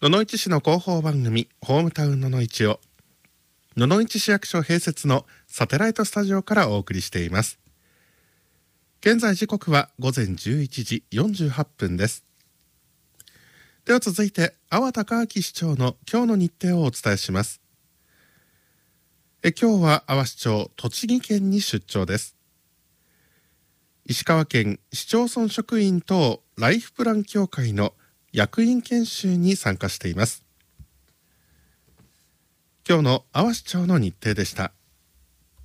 野々市市の広報番組ホームタウン野々市を野々市市役所併設のサテライトスタジオからお送りしています。現在時刻は午前11時48分です。では続いて阿波隆明市長の今日の日程をお伝えします。今日は阿波市長栃木県に出張です。石川県市町村職員等ライフプラン協会の役員研修に参加しています。今日の阿波市長の日程でした。